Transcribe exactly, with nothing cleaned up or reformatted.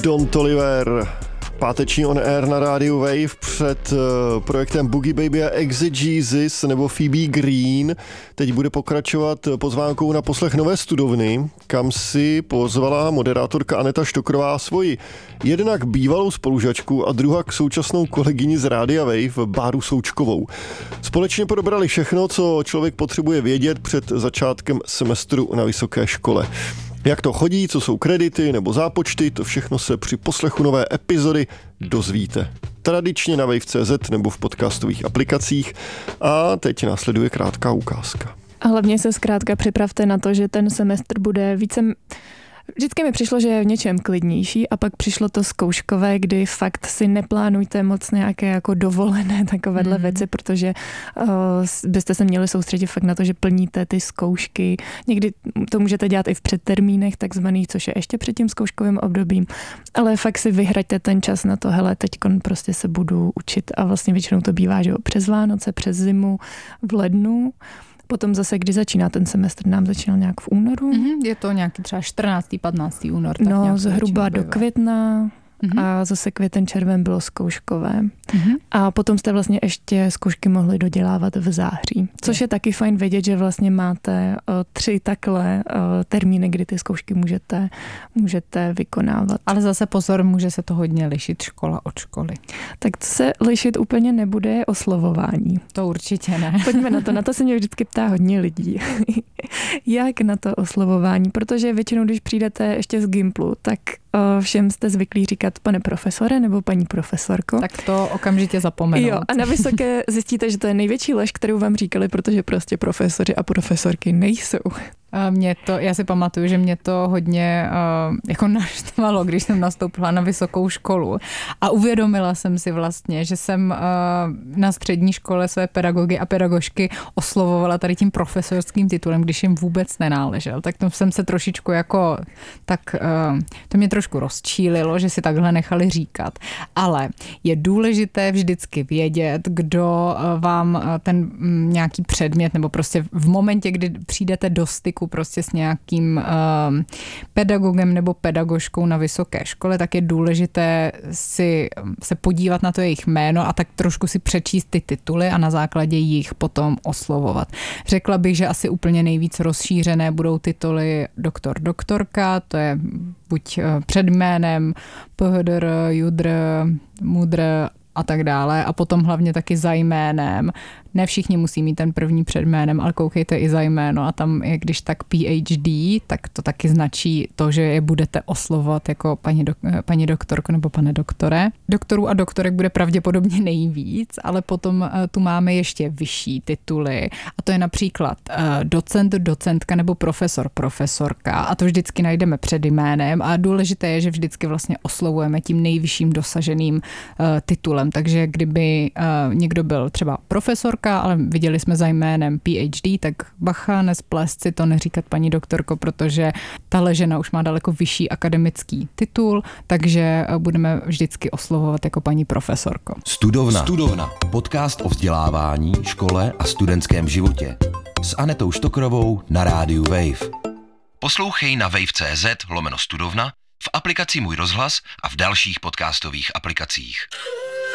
Don Toliver, páteční on air na rádiu Wave před uh, projektem Boogie Baby a Exegesis nebo Phoebe Green. Teď bude pokračovat pozvánkou na poslech Nové studovny, kam si pozvala moderátorka Aneta Štokrová svoji jednak bývalou spolužačku a druhak současnou kolegyni z rádia Wave, Báru Součkovou. Společně probrali všechno, co člověk potřebuje vědět před začátkem semestru na vysoké škole. Jak to chodí, co jsou kredity nebo zápočty, to všechno se při poslechu nové epizody dozvíte. Tradičně na wave tečka cé zet nebo v podcastových aplikacích. A teď následuje krátká ukázka. A hlavně se zkrátka připravte na to, že ten semestr bude více... Vždycky mi přišlo, že je v něčem klidnější a pak přišlo to zkouškové, kdy fakt si neplánujte moc nějaké jako dovolené takovéhle mm. věci, protože uh, byste se měli soustředit fakt na to, že plníte ty zkoušky. Někdy to můžete dělat i v předtermínech takzvaných, což je ještě před tím zkouškovým obdobím, ale fakt si vyhraďte ten čas na to, hele, teďkon prostě se budu učit a vlastně většinou to bývá, že jo, přes Vánoce, přes zimu, v lednu. Potom zase, kdy začíná ten semestr, nám začínal nějak v únoru. Mm-hmm, je to nějaký třeba čtrnáctý patnáctý únor. Tak no, zhruba do května. Mm-hmm. A zase květen, červen bylo zkouškové. Mm-hmm. A potom jste vlastně ještě zkoušky mohli dodělávat v září. Což je, je taky fajn vědět, že vlastně máte uh, tři takhle uh, termíny, kdy ty zkoušky můžete, můžete vykonávat. Ale zase pozor, může se to hodně lišit škola od školy. Tak co se lišit úplně nebude, je oslovování. To určitě ne. Pojďme na to. Na to se mě vždycky ptá hodně lidí. Jak na to oslovování? Protože většinou, když přijdete ještě z Gimplu, tak uh, všem jste zvyklí říkat pane profesore nebo paní profesorko. Tak to okamžitě zapomenout. Jo, a na vysoké zjistíte, že to je největší lež, kterou vám říkali, protože prostě profesoři a profesorky nejsou. Mě to, já si pamatuju, že mě to hodně uh, jako naštvalo, když jsem nastoupila na vysokou školu a uvědomila jsem si vlastně, že jsem uh, na střední škole své pedagogy a pedagožky oslovovala tady tím profesorským titulem, když jim vůbec nenáležel. Tak to jsem se trošičku jako, tak uh, to mě trošku rozčílilo, že si takhle nechali říkat. Ale je důležité vždycky vědět, kdo uh, vám uh, ten um, nějaký předmět nebo prostě v momentě, kdy přijdete do styku prostě s nějakým uh, pedagogem nebo pedagožkou na vysoké škole, tak je důležité si se podívat na to jejich jméno a tak trošku si přečíst ty tituly a na základě jich potom oslovovat. Řekla bych, že asi úplně nejvíc rozšířené budou tituly doktor, doktorka, to je buď před jménem, phdr, judr, mudr a tak dále a potom hlavně taky za jménem. Ne všichni musí mít ten první před jménem, ale koukejte i za jméno a tam je, když tak P H D, tak to taky značí to, že je budete oslovovat jako paní, do, paní doktorko nebo pane doktore. Doktorů a doktorek bude pravděpodobně nejvíc, ale potom tu máme ještě vyšší tituly a to je například docent, docentka nebo profesor, profesorka a to vždycky najdeme před jménem a důležité je, že vždycky vlastně oslovujeme tím nejvyšším dosaženým titulem, takže kdyby někdo byl třeba profesor, ale viděli jsme za jménem P H D, tak bacha, nesplést si to, neříkat paní doktorko, protože tahle žena už má daleko vyšší akademický titul, takže budeme vždycky oslovovat jako paní profesorko. Studovna. Studovna. Podcast o vzdělávání, škole a studentském životě. S Anetou Štokrovou na rádiu Wave. Poslouchej na wave tečka cé zet lomeno studovna, v aplikaci Můj rozhlas a v dalších podcastových aplikacích.